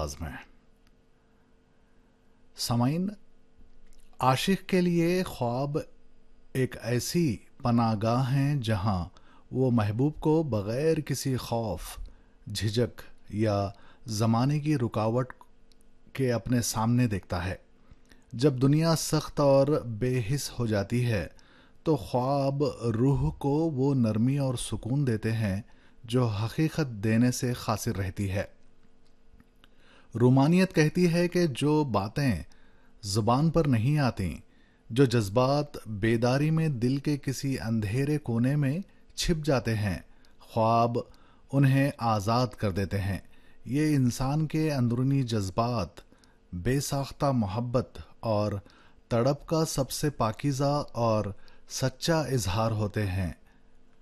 अंदाज में। सामाइन, आशिक के लिए ख्वाब एक ऐसी पनाहगाह हैं जहां वो महबूब को बगैर किसी खौफ, झिझक या ज़माने की रुकावट के अपने सामने देखता है। जब दुनिया सख्त और बेहिस हो जाती है तो ख्वाब रूह को वो नरमी और सुकून देते हैं जो हकीकत देने से खासिर रहती है। रूमानियत कहती है कि जो बातें ज़ुबान पर नहीं आती, जो जज्बात बेदारी में दिल के किसी अंधेरे कोने में छिप जाते हैं, ख्वाब उन्हें आज़ाद कर देते हैं। ये इंसान के अंदरूनी जज्बात, बेसाख्ता मोहब्बत और तड़प का सबसे पाकीज़ा और सच्चा इजहार होते हैं।